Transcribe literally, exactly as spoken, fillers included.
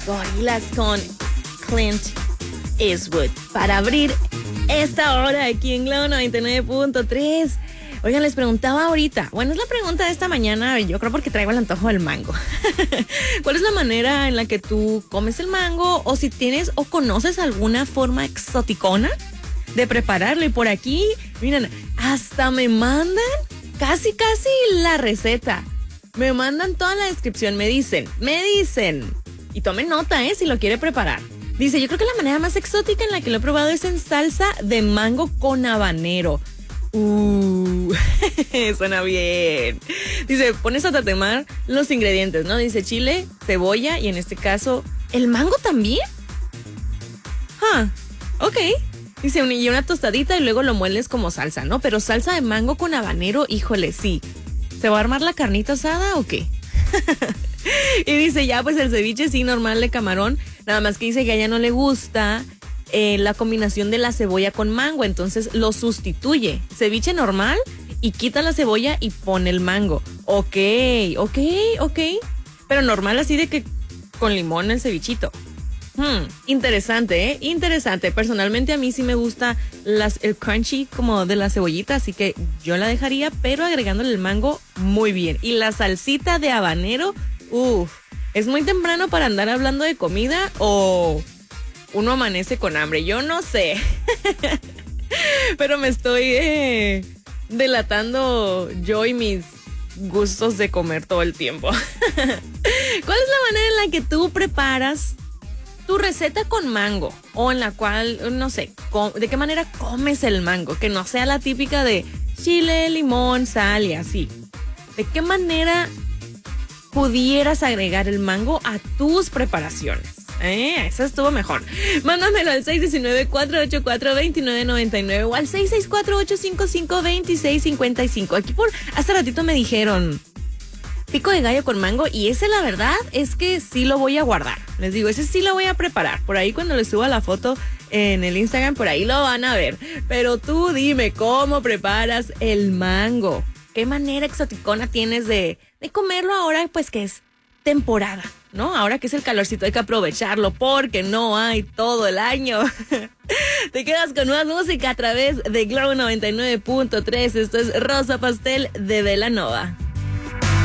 Gorillaz con Clint Eastwood para abrir esta hora aquí en Globo noventa y nueve punto tres. Oigan, les preguntaba ahorita, bueno, es la pregunta de esta mañana, yo creo porque traigo el antojo del mango. ¿Cuál es la manera en la que tú comes el mango? O si tienes o conoces alguna forma exoticona de prepararlo. Y por aquí, miren, hasta me mandan casi, casi la receta. Me mandan toda la descripción, me dicen, me dicen, y tomen nota, ¿eh? Si lo quiere preparar. Dice, yo creo que la manera más exótica en la que lo he probado es en salsa de mango con habanero. Uh, suena bien. Dice, pones a tatemar los ingredientes, ¿no? Dice chile, cebolla y en este caso, ¿el mango también? Ah, ok. Dice, y una tostadita y luego lo mueles como salsa, ¿no? Pero salsa de mango con habanero, híjole, sí. ¿Se va a armar la carnita asada o qué? Y dice, ya, pues el ceviche sí, normal de camarón. Nada más que dice que a ella no le gusta eh, la combinación de la cebolla con mango. Entonces lo sustituye. Ceviche normal y quita la cebolla y pone el mango. Ok, ok, ok. Pero normal así de que con limón el cevichito. Hmm, interesante, ¿eh? Interesante. Personalmente a mí sí me gusta las, el crunchy como de la cebollita, así que yo la dejaría, pero agregándole el mango muy bien. Y la salsita de habanero, uff, ¿es muy temprano para andar hablando de comida o uno amanece con hambre? Yo no sé. Pero me estoy eh, delatando yo y mis gustos de comer todo el tiempo. ¿Cuál es la manera en la que tú preparas tu receta con mango? O en la cual, no sé, ¿de qué manera comes el mango? Que no sea la típica de chile, limón, sal y así. ¿De qué manera pudieras agregar el mango a tus preparaciones? Eh, eso estuvo mejor. Mándamelo al seis uno nueve, cuatro ocho cuatro, dos nueve nueve nueve o al seis seis cuatro, ocho cinco cinco, dos seis cinco cinco. Aquí por hace ratito me dijeron pico de gallo con mango y ese la verdad es que sí lo voy a guardar. Les digo, ese sí lo voy a preparar. Por ahí cuando les suba la foto en el Instagram, por ahí lo van a ver. Pero tú dime, ¿cómo preparas el mango? ¿Qué manera exoticona tienes de, de comerlo ahora pues que es temporada, ¿no? Ahora que es el calorcito hay que aprovecharlo porque no hay todo el año. Te quedas con más música a través de Globo noventa y nueve punto tres. Esto es Rosa Pastel de Belanova.